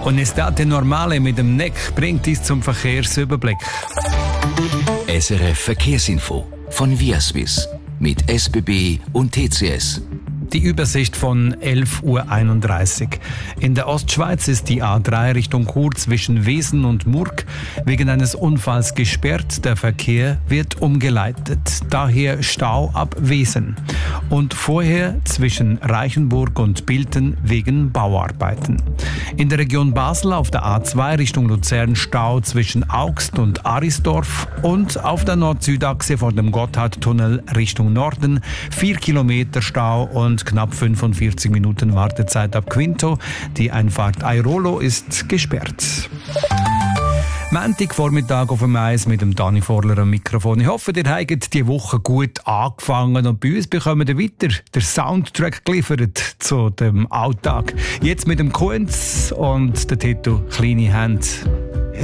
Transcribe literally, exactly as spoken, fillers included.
Und Estate Normale mit dem Neck bringt uns zum Verkehrsüberblick. S R F Verkehrsinfo von Viaswiss mit S B B und T C S. Die Übersicht von elf Uhr einunddreißig. In der Ostschweiz ist die A drei Richtung Chur zwischen Wesen und Murg wegen eines Unfalls gesperrt. Der Verkehr wird umgeleitet. Daher Stau ab Wesen. Und vorher zwischen Reichenburg und Bilten wegen Bauarbeiten. In der Region Basel auf der A zwei Richtung Luzern Stau zwischen Augst und Arisdorf und auf der Nord-Süd-Achse vor dem Gotthardtunnel Richtung Norden vier Kilometer Stau und knapp fünfundvierzig Minuten Wartezeit ab Quinto. Die Einfahrt Airolo ist gesperrt. Montagvormittag auf dem Eis mit dem Dani Vorler am Mikrofon. Ich hoffe, ihr habt die Woche gut angefangen und bei uns bekommen wir weiter den Soundtrack geliefert zu dem Alltag. Jetzt mit dem Kunz und der Titel «Kleine Hand».